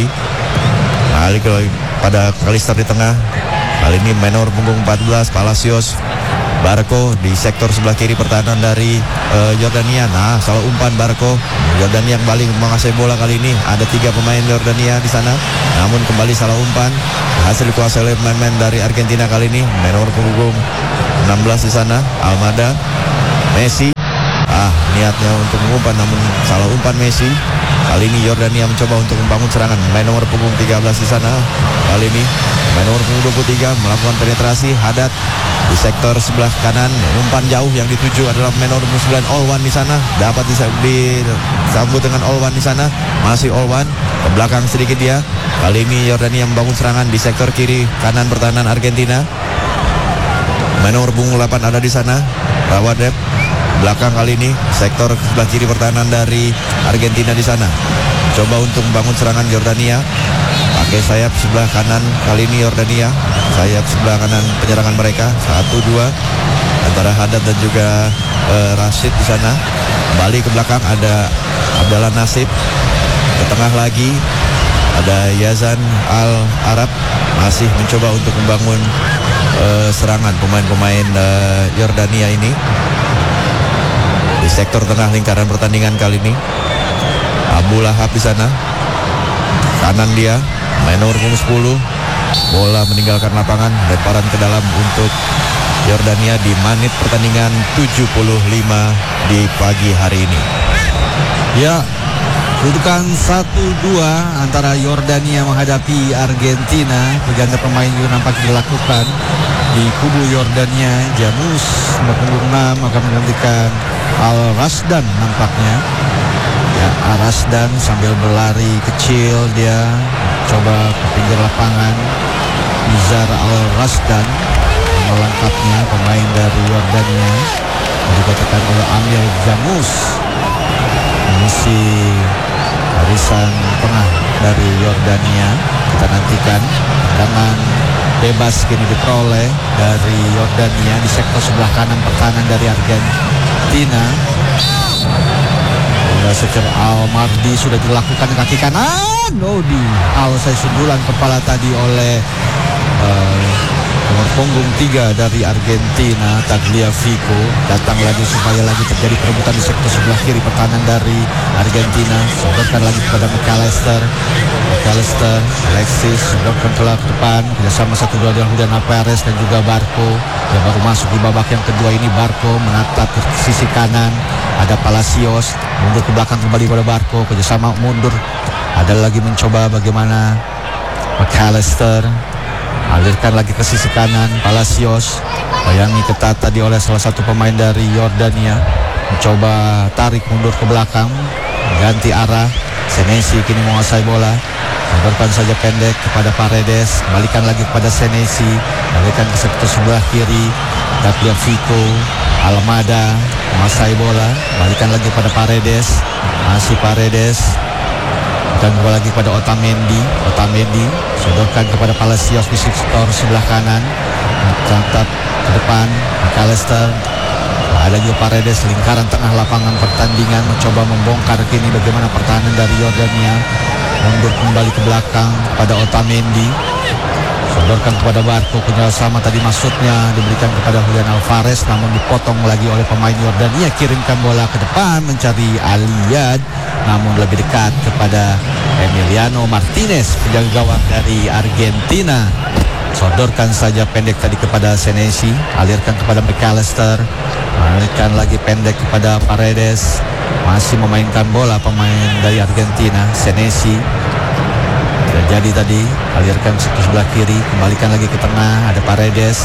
[SPEAKER 3] Balik pada McAllister di tengah. Kali ini main nomor punggung 14 Palacios Barco di sektor sebelah kiri pertahanan dari Yordania. Nah, salah umpan Barco. Yordania kembali menguasai bola kali ini. Ada 3 pemain Yordania di sana. Namun kembali salah umpan. Hasil dikuasai oleh pemain dari Argentina kali ini. Main nomor punggung 16 di sana, Almada. Messi. Niatnya untuk mengumpan namun salah umpan Messi. Kali ini Yordania mencoba untuk membangun serangan. Main nomor punggung 13 di sana. Kali ini main nomor punggung 23 melakukan penetrasi. Haddad di sektor sebelah kanan, umpan jauh yang dituju adalah main nomor 9 Olwan di sana. Dapat disambut dengan Olwan di sana. Masih Olwan ke belakang sedikit dia. Kali ini Yordania membangun serangan di sektor kiri kanan pertahanan Argentina. Main nomor punggung 8 ada di sana, Rawadep. Belakang kali ini sektor sebelah kiri pertahanan dari Argentina di sana. Coba untuk membangun serangan Yordania. Pakai sayap sebelah kanan kali ini Yordania. Sayap sebelah kanan penyerangan mereka 1-2 antara Haddad dan juga Rashid di sana. Kembali ke belakang ada Abdallah Nasib. Ke tengah lagi ada Yazan Al-Arab masih mencoba untuk membangun serangan pemain-pemain Yordania ini. Di sektor tengah lingkaran pertandingan kali ini Abu Lahab di sana. Kanan dia main nomor 10. Bola meninggalkan lapangan, lemparan ke dalam untuk Yordania di menit pertandingan 75 di pagi hari ini.
[SPEAKER 1] Ya, kedudukan 1-2 antara Yordania menghadapi Argentina. Pergantian pemain juga nampak dilakukan di kubu Yordania. Jamus nomor punggung 6 akan menggantikan Al-Rasdan nampaknya. Ya, Al-Rasdan sambil berlari kecil dia coba ke pinggir lapangan. Nizar Al-Rasdan melengkapnya pemain dari Yordania dikatakan oleh Amir Jamus. Mengisi barisan tengah dari Yordania. Kita nantikan tendangan bebas kini diperoleh dari Yordania di sektor sebelah kanan pertahanan dari Argentina. Secer Al-Mardi sudah dilakukan kaki kanan. Di selesai sundulan kepala tadi oleh nomor punggung 3 dari Argentina, Tagliafico. Datang lagi supaya lagi terjadi perebutan di sektor sebelah kiri pertahanan dari Argentina. Sodorkan lagi kepada McAllister, Alexis sodorkan ke depan kerjasama 1-2 dengan Julian Alvarez dan juga Barco yang baru masuk di babak yang kedua ini. Barco menatap ke sisi kanan, ada Palacios mundur ke belakang kembali pada Barco, kerjasama mundur. Ada lagi mencoba bagaimana McAllister alirkan lagi ke sisi kanan. Palacios bayangi ketat tadi oleh salah satu pemain dari Yordania, mencoba tarik mundur ke belakang, ganti arah. Senesi kini menguasai bola, sodorkan saja pendek kepada Paredes, kembalikan lagi kepada Senesi, balikan ke sektor sebelah kiri. Tagliafico, Almada menguasai bola, balikan lagi kepada Paredes, masih Paredes, dan kembali lagi kepada Otamendi, sodorkan kepada Palacios di sektor sebelah kanan, mencatat ke depan McAllister. Ada juga Paredes lingkaran tengah lapangan pertandingan, mencoba membongkar kini bagaimana pertahanan dari Yordania. Mundur kembali ke belakang pada Otamendi, sodorkan kepada Barco, kerjasama tadi maksudnya diberikan kepada Julian Alvarez, namun dipotong lagi oleh pemain Yordania. Kirimkan bola ke depan mencari Aliyad, namun lebih dekat kepada Emiliano Martinez, penjaga gawang dari Argentina. Sodorkan saja pendek tadi kepada Senesi, alirkan kepada McAllister, alirkan lagi pendek kepada Paredes. Masih memainkan bola pemain dari Argentina, Senesi. Jadi tadi alirkan ke sebelah kiri, kembalikan lagi ke tengah, ada Paredes.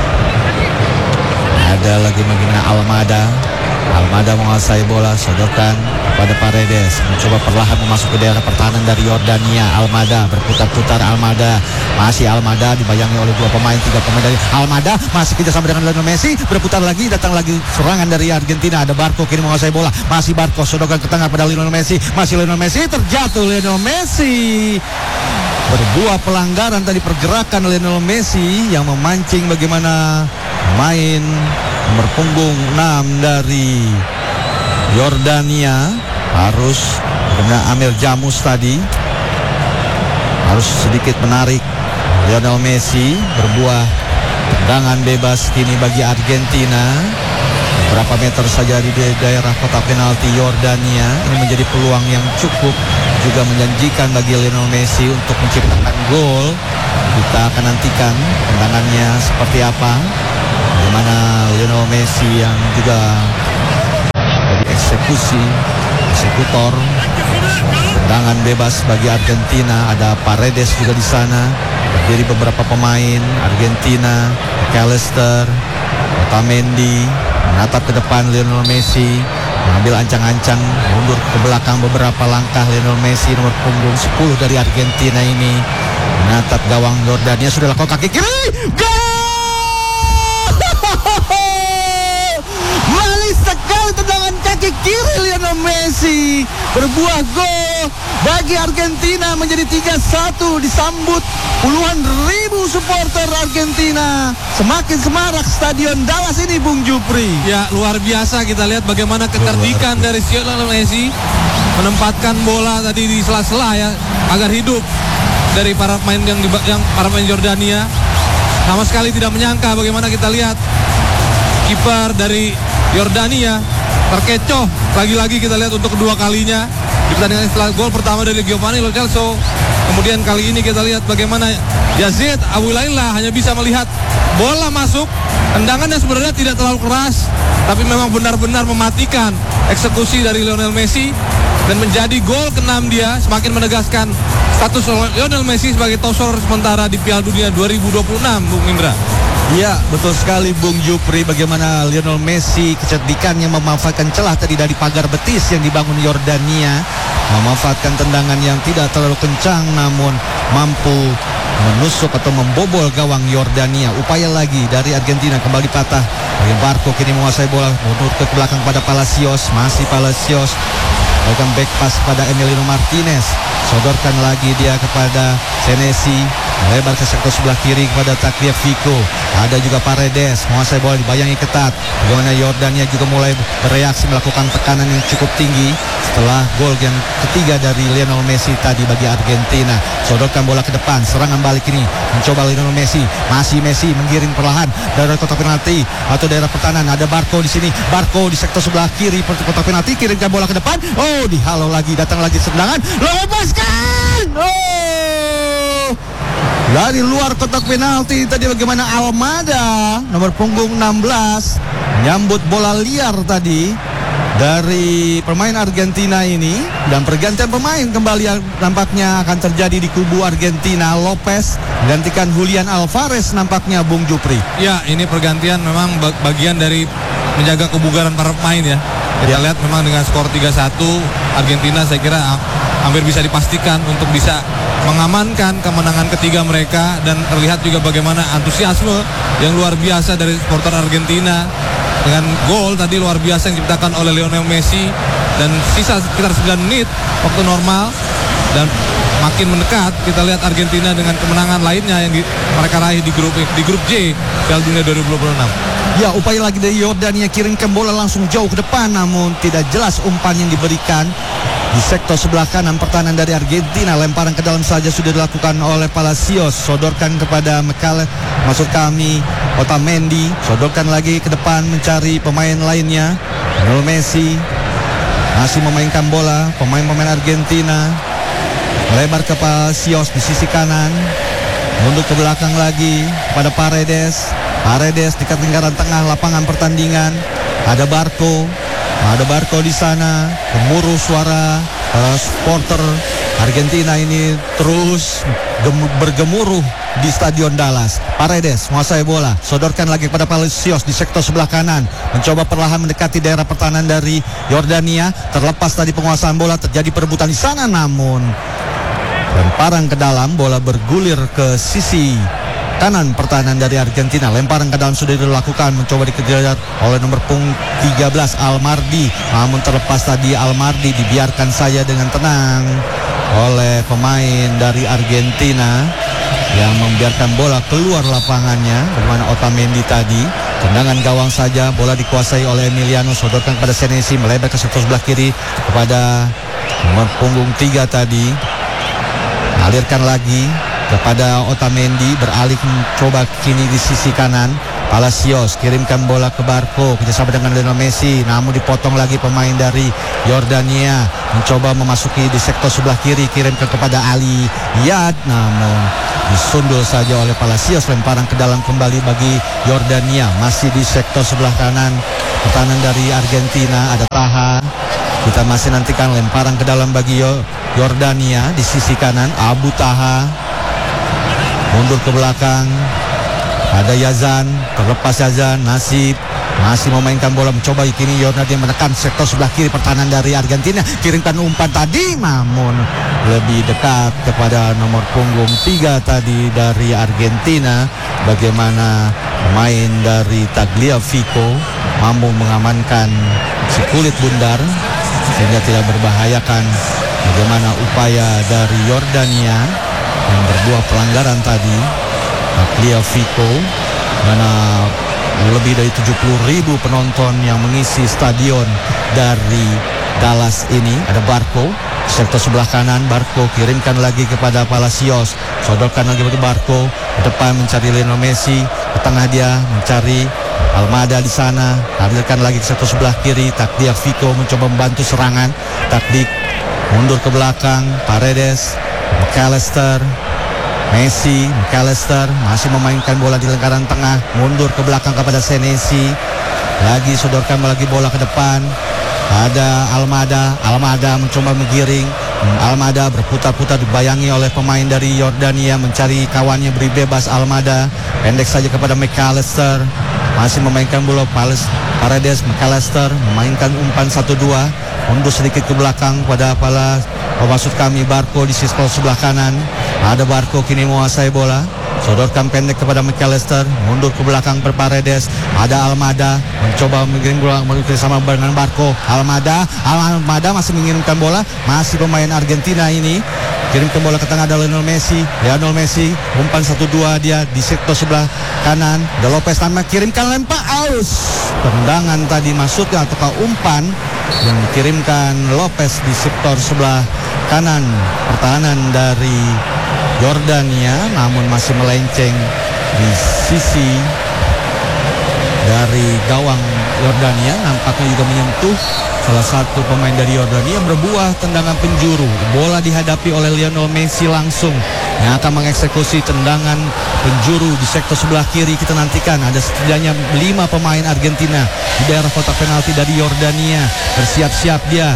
[SPEAKER 1] Ada lagi bagaimana Almada menguasai bola, sodorkan kepada Paredes, mencoba perlahan memasuki daerah pertahanan dari Yordania. Almada berputar-putar, masih Almada dibayangi oleh 2 pemain, 3 pemain dari Almada, masih kerjasama dengan Lionel Messi, berputar lagi, datang lagi serangan dari Argentina. Ada Barco kini menguasai bola, masih Barco, sodorkan ke tengah pada Lionel Messi, masih Lionel Messi, terjatuh Lionel Messi. Berbuah pelanggaran tadi pergerakan Lionel Messi yang memancing bagaimana main nomor punggung 6 dari Yordania harus kena Amir Jamus tadi harus sedikit menarik Lionel Messi. Berbuah
[SPEAKER 3] Tendangan bebas kini bagi Argentina. Berapa meter saja di daerah kotak penalti Yordania. Ini menjadi peluang yang cukup juga menjanjikan bagi Lionel Messi untuk menciptakan gol. Kita akan nantikan tendangannya seperti apa. Bagaimana Lionel Messi yang juga dari eksekutor. Tendangan bebas bagi Argentina. Ada Paredes juga di sana. Berdiri beberapa pemain Argentina, McAllister, Otamendi, menatap ke depan Lionel Messi, mengambil ancang-ancang, mundur ke belakang beberapa langkah. Lionel Messi nomor punggung 10 dari Argentina ini menatap gawang Yordania, sudah lakukan kaki kiri, gol! Manis sekali tendangan kaki kiri Lionel Messi, berbuah gol bagi Argentina, menjadi 3-1. Disambut puluhan ribu supporter Argentina. Semakin semarak Stadion Dallas ini, Bung Jupri.
[SPEAKER 2] Ya, luar biasa. Kita lihat bagaimana kecerdikan dari Lionel Messi menempatkan bola tadi di sela-sela ya, agar hidup dari para pemain para pemain Yordania. Sama sekali tidak menyangka bagaimana kita lihat kiper dari Yordania terkecoh lagi-lagi, kita lihat untuk kedua kalinya di pertandingan setelah gol pertama dari Giovanni Lo Celso. Kemudian kali ini kita lihat bagaimana Yazid Abu Laila hanya bisa melihat bola masuk. Tendangannya sebenarnya tidak terlalu keras, tapi memang benar-benar mematikan eksekusi dari Lionel Messi dan menjadi gol ke-6 dia, semakin menegaskan status Lionel Messi sebagai top scorer sementara di Piala Dunia 2026, Bung Indra.
[SPEAKER 1] Ya, betul sekali Bung Jupri. Bagaimana Lionel Messi kecerdikannya memanfaatkan celah tadi dari pagar betis yang dibangun Yordania, memanfaatkan tendangan yang tidak terlalu kencang namun mampu menusuk atau membobol gawang Yordania. Upaya lagi dari Argentina, kembali patah. Barco kini menguasai bola, mundur ke belakang pada Palacios, masih Palacios. Berikan back pass pada Emiliano Martinez, sodorkan lagi dia kepada Senesi, melebar ke sektor sebelah kiri kepada Tagliafico. Ada juga Paredes, menguasai bola, dibayangi ketat. Bagaimana Yordania juga mulai bereaksi, melakukan tekanan yang cukup tinggi setelah gol yang ketiga dari Lionel Messi tadi bagi Argentina. Sodorkan bola ke depan, serangan balik ini mencoba Lionel Messi, masih Messi menggiring perlahan dari kotak penalti atau daerah pertahanan. Ada Barco di sini, Barco di sektor sebelah kiri kotak penalti, kirimkan bola ke depan. Oh, dihalau lagi, datang lagi serangan, lepaskan. Oh, dari luar kotak penalti tadi bagaimana Almada nomor punggung 16 menyambut bola liar tadi dari pemain Argentina ini, dan pergantian pemain kembali nampaknya akan terjadi di kubu Argentina. Lopez menggantikan Julian Alvarez nampaknya, Bung Jupri.
[SPEAKER 2] Ya, ini pergantian memang bagian dari menjaga kebugaran para pemain ya. Kita lihat memang dengan skor 3-1 Argentina saya kira hampir bisa dipastikan untuk bisa mengamankan kemenangan ketiga mereka, dan terlihat juga bagaimana antusiasme yang luar biasa dari supporter Argentina dengan gol tadi luar biasa yang diciptakan oleh Lionel Messi, dan sisa sekitar 9 menit waktu normal dan makin mendekat. Kita lihat Argentina dengan kemenangan lainnya yang mereka raih di grup J Piala Dunia 2026.
[SPEAKER 1] Ya, upaya lagi dari Yordania, kirimkan bola langsung jauh ke depan namun tidak jelas umpan yang diberikan. Di sektor sebelah kanan pertahanan dari Argentina, lemparan ke dalam saja sudah dilakukan oleh Palacios, sodorkan kepada maksud kami Otamendi, sodorkan lagi ke depan mencari pemain lainnya. Lionel Messi masih memainkan bola, pemain-pemain Argentina melebar ke Palacios di sisi kanan, mundur ke belakang lagi pada Paredes di lingkaran tengah lapangan pertandingan. Ada Barco di sana. Gemuruh suara supporter Argentina ini terus bergemuruh di Stadion Dallas. Paredes menguasai bola, sodorkan lagi kepada Palacios di sektor sebelah kanan, mencoba perlahan mendekati daerah pertahanan dari Yordania. Terlepas tadi penguasaan bola, terjadi perebutan di sana namun lemparan ke dalam, bola bergulir ke sisi kanan pertahanan dari Argentina. Lemparan ke dalam sudah dilakukan, mencoba dikejar oleh nomor punggung 13 Almardi, namun terlepas tadi Almardi dibiarkan saja dengan tenang oleh pemain dari Argentina yang membiarkan bola keluar lapangannya. Bagaimana Otamendi tadi, tendangan gawang saja, bola dikuasai oleh Emiliano, sodorkan kepada Senesi, melebar ke sektor sebelah kiri kepada nomor punggung 3 tadi, alirkan lagi
[SPEAKER 3] kepada Otamendi, beralih mencoba kini di sisi kanan. Palacios kirimkan bola ke Barco, kerjasama dengan Lionel Messi, namun dipotong lagi pemain dari Yordania, mencoba memasuki di sektor sebelah kiri, kirimkan kepada Ali Yad, namun disundul saja oleh Palacios. Lemparan ke dalam kembali bagi Yordania, masih di sektor sebelah kanan pertahanan dari Argentina. Ada Taha, kita masih nantikan lemparan ke dalam bagi Yordania di sisi kanan. Abu Taha mundur ke belakang, ada Yazan, terlepas Yazan, Nasib masih memainkan bola, mencoba kini Yordania menekan sektor sebelah kiri pertahanan dari Argentina, kirimkan umpan tadi namun lebih dekat kepada nomor punggung 3 tadi dari Argentina. Bagaimana pemain dari Tagliafico mampu mengamankan si kulit bundar sehingga tidak berbahayakan bagaimana upaya dari Yordania yang berbuah pelanggaran tadi. Tagliafico, mana lebih dari 70.000 penonton yang mengisi stadion dari Dallas ini. Ada Barco, sektor sebelah kanan. Barco kirimkan lagi kepada Palacios, sodorkan lagi bagi Barco, ke depan mencari Lionel Messi, ke tengah dia mencari Almada di sana, hadirkan lagi ke sektor sebelah kiri. Tagliafico mencoba membantu serangan. Taktik mundur ke belakang, Paredes, McAllister, Messi, McAllister masih memainkan bola di lingkaran tengah, mundur ke belakang kepada Senesi, lagi sodorkan lagi bola ke depan. Ada Almada mencoba menggiring. Almada berputar-putar, dibayangi oleh pemain dari Yordania, mencari kawannya, beri bebas Almada, pendek saja kepada McAllister, masih memainkan bola Paredes. McAllister memainkan umpan 1-2, mundur sedikit ke belakang pada maksud kami Barco di sisi sebelah kanan. Ada Barco kini menguasai bola, sodorkan pendek kepada McAllister, mundur ke belakang per Paredes. Ada Almada mencoba mengirim bola bersama dengan Barco. Almada masih mengirimkan bola, masih pemain Argentina ini kirimkan bola ke tengah. Ada Lionel Messi, umpan 1-2 dia di sektor sebelah kanan. Ada Lopez tanpa kirimkan, lempar aus. Tendangan tadi masuknya ataukah umpan yang dikirimkan Lopez di sektor sebelah kanan pertahanan dari Yordania, namun masih melenceng di sisi dari gawang Yordania. Nampaknya juga menyentuh salah satu pemain dari Yordania, berbuah tendangan penjuru. Bola dihadapi oleh Lionel Messi langsung yang akan mengeksekusi tendangan penjuru di sektor sebelah kiri. Kita nantikan ada setidaknya 5 pemain Argentina di daerah kotak penalti dari Yordania. Bersiap-siap dia.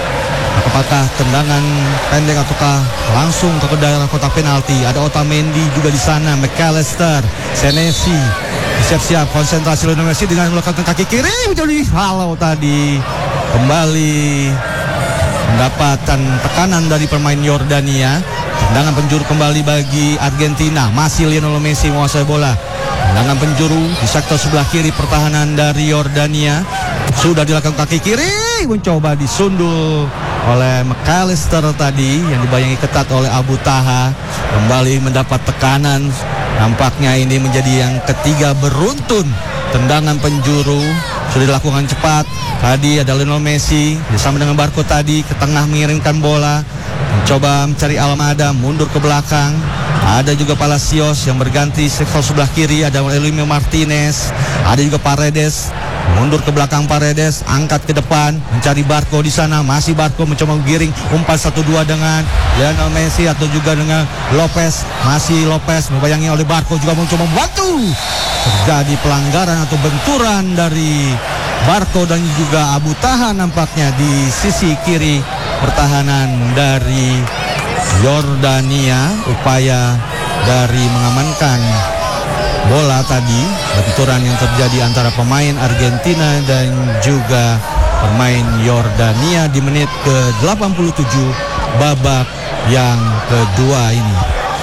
[SPEAKER 3] Apakah tendangan pendek ataukah langsung ke daerah kotak penalti. Ada Otamendi juga di sana, McAllister, Senesi. Siap-siap konsentrasi Lionel Messi dengan melakukan kaki kiri, jadi halau tadi. Kembali mendapatkan tekanan dari pemain Yordania. Tendangan penjuru kembali bagi Argentina. Masih Lionel Messi menguasai bola. Tendangan penjuru di sektor sebelah kiri pertahanan dari Yordania. Sudah dilakukan kaki kiri, mencoba disundul oleh McAllister tadi yang dibayangi ketat oleh Abu Taha. Kembali mendapat tekanan. Nampaknya ini menjadi yang ketiga beruntun tendangan penjuru sudah dilakukan cepat. Tadi ada Lionel Messi bersama dengan Barco tadi ke tengah mengirimkan bola, mencoba mencari Almada, mundur ke belakang. Ada juga Palacios yang berganti sektor sebelah kiri. Ada Emiliano Martinez, ada juga Paredes, mundur ke belakang Paredes, angkat ke depan, mencari Barco di sana. Masih Barco mencoba menggiring umpan 1-2 dengan Lionel Messi atau juga dengan Lopez. Masih Lopez membayangi oleh Barco juga mencoba membantu. Terjadi pelanggaran atau benturan dari Barco dan juga Abu Taha nampaknya di sisi kiri pertahanan dari Yordania. Upaya dari mengamankan bola tadi, benturan yang terjadi antara pemain Argentina dan juga pemain Yordania di menit ke-87 babak yang kedua ini.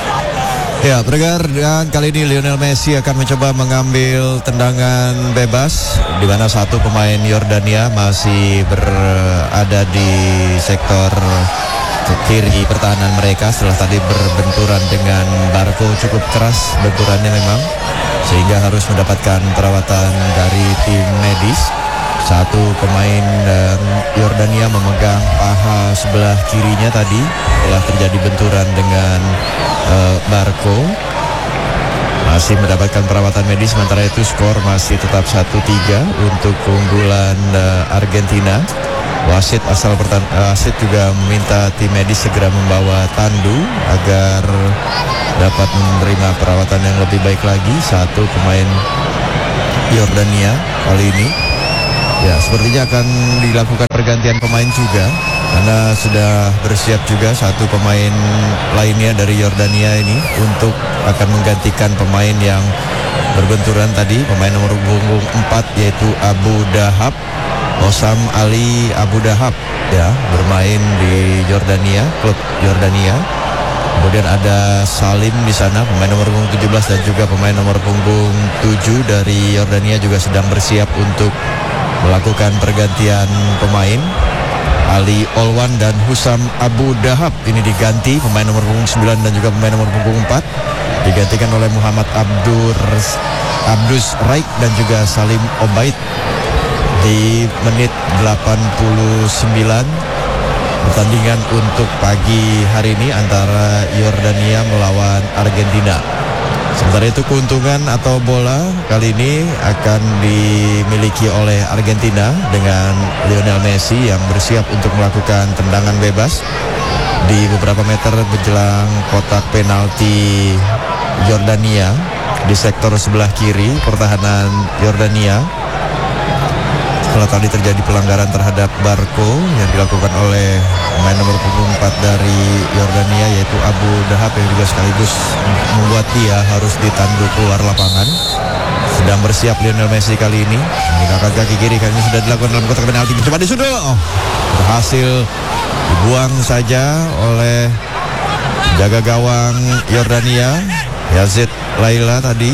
[SPEAKER 3] Ya, pendengar, dan kali ini Lionel Messi akan mencoba mengambil tendangan bebas di mana satu pemain Yordania masih berada di sektor kiri pertahanan mereka setelah tadi berbenturan dengan Barco. Cukup keras benturannya memang, sehingga harus mendapatkan perawatan dari tim medis. Satu pemain Yordania memegang paha sebelah kirinya tadi setelah terjadi benturan dengan Barco. Masih mendapatkan perawatan medis, sementara itu skor masih tetap 1-3 untuk keunggulan Argentina. Wasit wasit juga meminta tim medis segera membawa Tandu agar dapat menerima perawatan yang lebih baik lagi. Satu pemain Yordania kali ini, ya sepertinya akan dilakukan pergantian pemain juga, karena sudah bersiap juga satu pemain lainnya dari Yordania ini untuk akan menggantikan pemain yang berbenturan tadi, pemain nomor punggung 4 yaitu Abu Dahab, Osam Ali Abu Dahab, ya, bermain di Yordania, klub Yordania. Kemudian ada Salim di sana, pemain nomor punggung 17, dan juga pemain nomor punggung 7 dari Yordania juga sedang bersiap untuk melakukan pergantian pemain. Ali Olwan dan Husam Abu Dahab ini diganti, pemain nomor punggung 9 dan juga pemain nomor punggung 4 digantikan oleh Muhammad Abdus Raik dan juga Salim Obaid di menit 89 pertandingan untuk pagi hari ini antara Yordania melawan Argentina. Sementara itu keuntungan atau bola kali ini akan dimiliki oleh Argentina dengan Lionel Messi yang bersiap untuk melakukan tendangan bebas di beberapa meter menjelang kotak penalti Yordania di sektor sebelah kiri pertahanan Yordania. Setelah tadi terjadi pelanggaran terhadap Barco yang dilakukan oleh pemain nomor punggung 4 dari Yordania yaitu Abu Dahab, yang juga sekaligus membuat dia harus ditandu keluar lapangan. Sedang bersiap Lionel Messi kali ini menggunakan kaki kiri, kali ini sudah dilakukan dalam kotak penalti, mencoba disundul, berhasil dibuang saja oleh jaga gawang Yordania Yazid Laila tadi.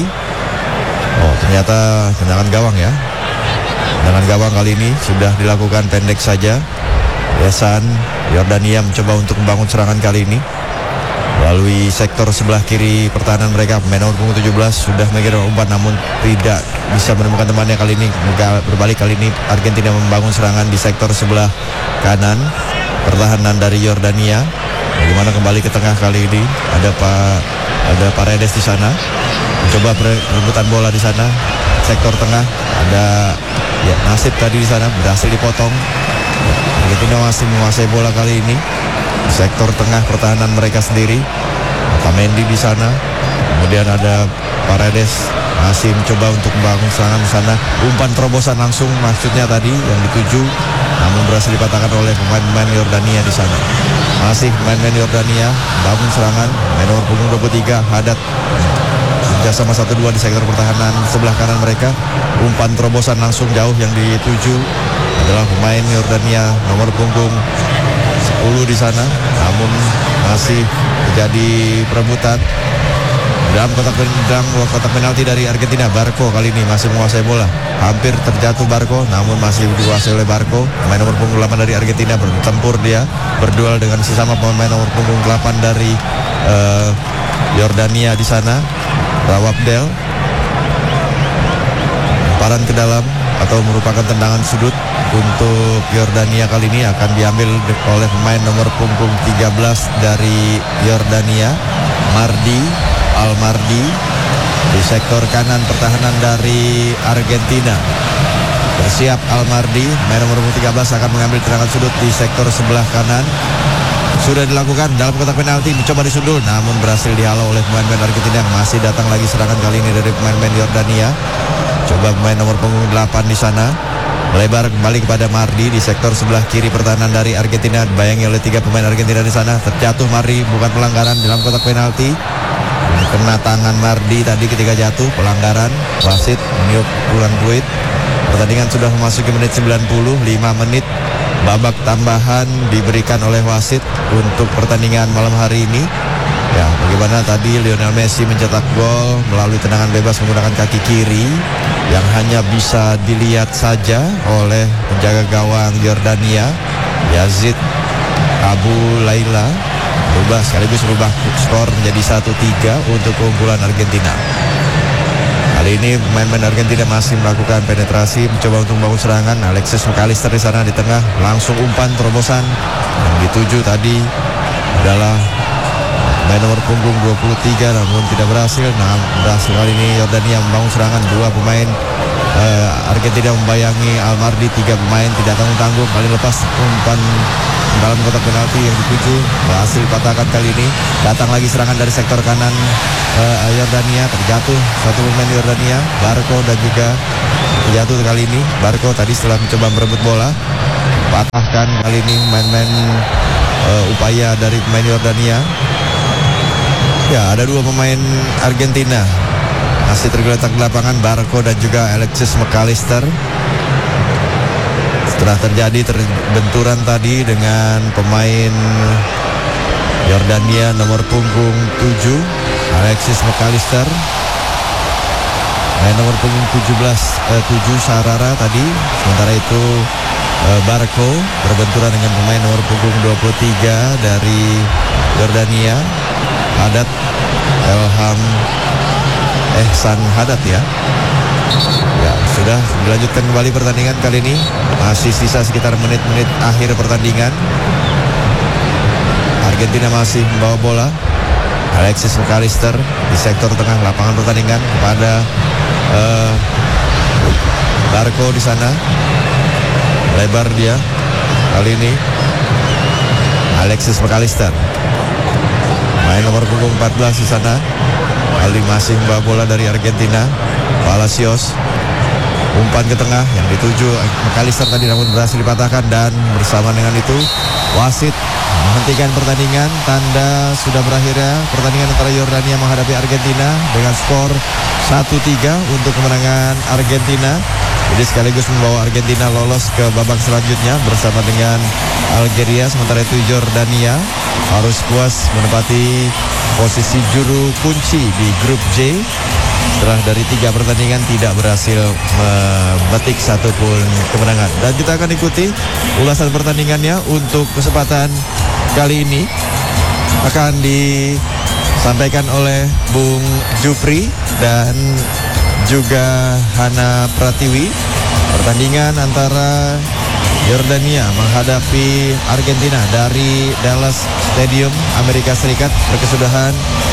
[SPEAKER 3] Ternyata tendangan gawang ya. Tendangan gawang kali ini sudah dilakukan pendek saja. Yasan Yordania mencoba untuk membangun serangan kali ini melalui sektor sebelah kiri pertahanan mereka. Pemain nomor punggung 17 sudah mengirim umpan namun tidak bisa menemukan temannya. Kali ini berbalik, kali ini Argentina membangun serangan di sektor sebelah kanan pertahanan dari Yordania. Bagaimana kembali ke tengah kali ini ada Paredes di sana mencoba perebutan bola di sana sektor tengah. Ada Nasib tadi di sana berhasil dipotong. Argentina masih menguasai bola kali ini di sektor tengah pertahanan mereka sendiri. Otamendi di sana, kemudian ada Paredes masih mencoba untuk membangun serangan di sana. Umpan terobosan langsung maksudnya tadi yang dituju, namun berhasil dipatahkan oleh pemain-pemain Yordania di sana. Masih pemain-pemain Yordania bangun serangan. Pemain nomor punggung 23 Haddad sama 1-2 di sektor pertahanan sebelah kanan mereka. Umpan terobosan langsung jauh yang dituju adalah pemain Yordania nomor punggung 10 di sana, namun masih terjadi perebutan dalam kotak penalti dari Argentina. Barco kali ini masih menguasai bola, hampir terjatuh Barco namun masih dikuasai oleh Barco. Pemain nomor punggung 8 dari Argentina bertempur, dia berduel dengan sesama pemain nomor punggung 8 dari Yordania di sana. Rawabdel lemparan ke dalam atau merupakan tendangan sudut untuk Yordania kali ini akan diambil oleh pemain nomor punggung 13 dari Yordania, Al-Mardi di sektor kanan pertahanan dari Argentina. Bersiap Al-Mardi, pemain nomor punggung 13 akan mengambil tendangan sudut di sektor sebelah kanan. Sudah dilakukan dalam kotak penalti, mencoba disundul namun berhasil dihalau oleh pemain-pemain Argentina. Masih datang lagi serangan kali ini dari pemain-pemain Yordania. Coba pemain nomor punggung 8 di sana melebar kembali kepada Mardi di sektor sebelah kiri pertahanan dari Argentina. Dibayangi oleh 3 pemain Argentina di sana. Terjatuh Mardi, bukan pelanggaran dalam kotak penalti. Kena tangan Mardi tadi ketika jatuh, pelanggaran. Wasit meniup ulang peluit. Pertandingan sudah memasuki menit 90, 5 menit babak tambahan diberikan oleh wasit untuk pertandingan malam hari ini. Ya, bagaimana tadi Lionel Messi mencetak gol melalui tendangan bebas menggunakan kaki kiri yang hanya bisa dilihat saja oleh penjaga gawang Yordania Yazid Abu Laila. Sekaligus berubah skor menjadi 1-3 untuk keunggulan Argentina. Kali ini pemain-pemain Argentina masih melakukan penetrasi, mencoba untuk membangun serangan. Alexis McAllister di sana di tengah, langsung umpan terobosan. Yang dituju tadi adalah main nomor punggung 23, namun tidak berhasil. Nah, berhasil kali ini Yordania membangun serangan. Dua pemain Argentina membayangi Almardi, 3 pemain tidak tanggung-tanggung. Kali lepas umpan dalam kotak penalti yang dituju, berhasil patahkan kali ini. Datang lagi serangan dari sektor kanan Yordania, terjatuh satu pemain Yordania, Barco, dan juga terjatuh kali ini Barco tadi setelah mencoba merebut bola. Patahkan kali ini main-main upaya dari pemain Yordania. Ya, ada 2 pemain Argentina masih tergeletak di lapangan, Barco dan juga Alexis McAllister. Setelah terjadi benturan tadi dengan pemain Yordania nomor punggung 7, Alexis McAllister. Main nomor punggung 7 Sarara tadi. Sementara itu Barco berbenturan dengan pemain nomor punggung 23 dari Yordania, Haddad Elham Ehsan Haddad ya. Ya, sudah dilanjutkan kembali pertandingan kali ini. Masih sisa sekitar menit-menit akhir pertandingan. Argentina masih membawa bola. Alexis McAllister di sektor tengah lapangan pertandingan kepada Barco di sana. Lebar dia. Kali ini Alexis McAllister. Main nomor punggung 14 di sana. Kali masih membawa bola dari Argentina. Palacios. Umpan ke tengah yang dituju McAllister tadi, namun berhasil dipatahkan, dan bersama dengan itu wasit menghentikan pertandingan. Tanda sudah berakhirnya pertandingan antara Yordania menghadapi Argentina dengan skor 1-3 untuk kemenangan Argentina. Jadi sekaligus membawa Argentina lolos ke babak selanjutnya bersama dengan Algeria. Sementara itu Yordania harus puas menempati posisi juru kunci di grup J setelah dari 3 pertandingan tidak berhasil memetik satupun kemenangan. Dan kita akan ikuti ulasan pertandingannya. Untuk kesempatan kali ini akan disampaikan oleh Bung Jupri dan juga Hana Pratiwi. Pertandingan antara Yordania menghadapi Argentina dari Dallas Stadium, Amerika Serikat berkesudahan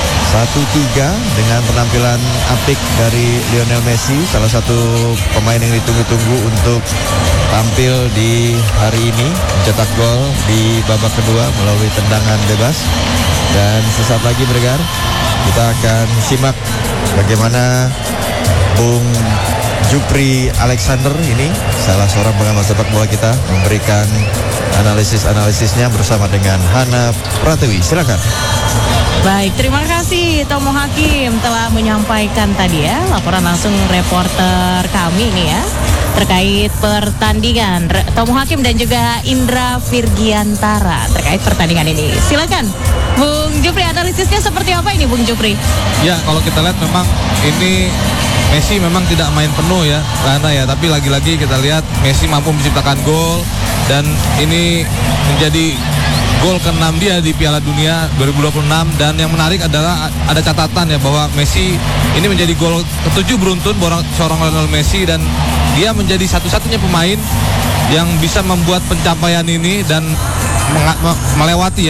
[SPEAKER 3] 1-3 dengan penampilan apik dari Lionel Messi, salah satu pemain yang ditunggu-tunggu untuk tampil di hari ini, mencetak gol di babak kedua melalui tendangan bebas. Dan sesaat lagi bergar, kita akan simak bagaimana Bung Jupri Alexander ini, salah seorang pengamat sepak bola kita, memberikan analisisnya bersama dengan Hana Pratiwi. Silakan.
[SPEAKER 4] Baik, terima kasih Tomo Hakim telah menyampaikan tadi ya laporan langsung reporter kami ini ya terkait pertandingan. Tomo Hakim dan juga Indra Virgiantara terkait pertandingan ini. Silakan Bung Jupri, analisisnya seperti apa ini Bung Jupri?
[SPEAKER 2] Ya, kalau kita lihat memang ini Messi memang tidak main penuh ya karena ya, tapi lagi-lagi kita lihat Messi mampu menciptakan gol, dan ini menjadi gol ke-6 dia di Piala Dunia 2026. Dan yang menarik adalah ada catatan ya bahwa Messi ini menjadi gol ke-7 beruntun seorang Lionel Messi, dan dia menjadi satu-satunya pemain yang bisa membuat pencapaian ini dan melewati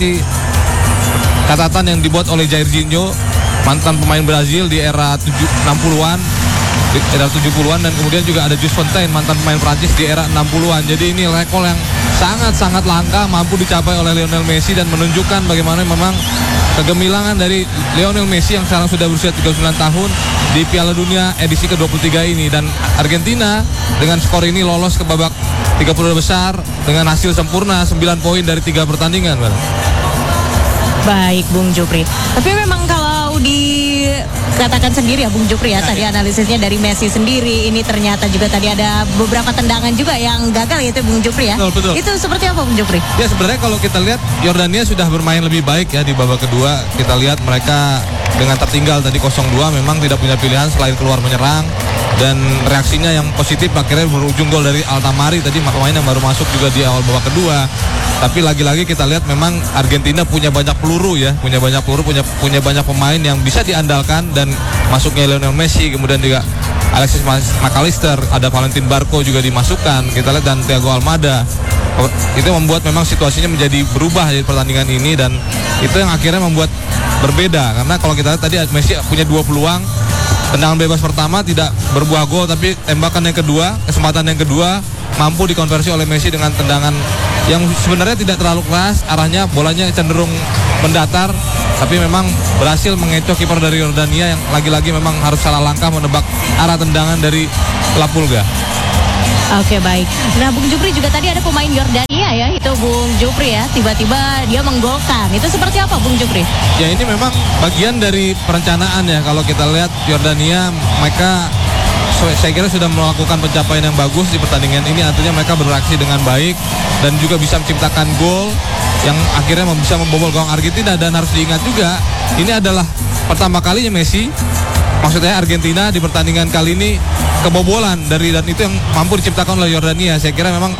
[SPEAKER 2] catatan yang dibuat oleh Jairzinho, mantan pemain Brazil di era 60-an, di era 70-an, dan kemudian juga ada Jules Fontaine, mantan pemain Prancis di era 60-an. Jadi ini rekor yang sangat-sangat langka mampu dicapai oleh Lionel Messi, dan menunjukkan bagaimana memang kegemilangan dari Lionel Messi yang sekarang sudah berusia 39 tahun di Piala Dunia edisi ke-23 ini. Dan Argentina dengan skor ini lolos ke babak 32 besar dengan hasil sempurna 9 poin dari 3 pertandingan.
[SPEAKER 4] Baik Bung Jupri, tapi memang kalau dikatakan sendiri ya Bung Jupri ya, tadi analisisnya dari Messi sendiri, ini ternyata juga tadi ada beberapa tendangan juga yang gagal ya itu Bung Jupri ya.
[SPEAKER 2] Betul.
[SPEAKER 4] Itu seperti apa Bung Jupri?
[SPEAKER 2] Ya, sebenarnya kalau kita lihat Yordania sudah bermain lebih baik ya di babak kedua. Kita lihat mereka dengan tertinggal tadi 0-2 memang tidak punya pilihan selain keluar menyerang, dan reaksinya yang positif akhirnya berujung gol dari Altamari tadi, pemain yang baru masuk juga di awal babak kedua. Tapi lagi-lagi kita lihat memang Argentina punya banyak peluru ya, punya banyak pemain yang bisa diandalkan, dan masuknya Lionel Messi, kemudian juga Alexis McAllister, ada Valentin Barco juga dimasukkan, kita lihat, dan Thiago Almada. Itu membuat memang situasinya menjadi berubah di pertandingan ini, dan itu yang akhirnya membuat berbeda. Karena kalau kita lihat tadi Messi punya 2 peluang, tendangan bebas pertama tidak berbuah gol, tapi tembakan yang kedua, kesempatan yang kedua mampu dikonversi oleh Messi dengan tendangan yang sebenarnya tidak terlalu keras, arahnya bolanya cenderung mendatar, tapi memang berhasil mengecoh kiper dari Yordania yang lagi-lagi memang harus salah langkah menebak arah tendangan dari Lapulga.
[SPEAKER 4] Oke, baik. Nah, Bung Jupri juga tadi ada pemain Yordania ya, itu Bung Jupri ya, tiba-tiba dia menggolkan. Itu seperti apa Bung Jupri?
[SPEAKER 2] Ya, ini memang bagian dari perencanaan ya. Kalau kita lihat Yordania, mereka saya kira sudah melakukan pencapaian yang bagus di pertandingan ini, artinya mereka bereaksi dengan baik dan juga bisa menciptakan gol yang akhirnya bisa membobol gawang Argentina. Dan harus diingat juga, ini adalah pertama kalinya Messi, maksudnya Argentina di pertandingan kali ini kebobolan dan itu yang mampu diciptakan oleh Yordania. Saya kira memang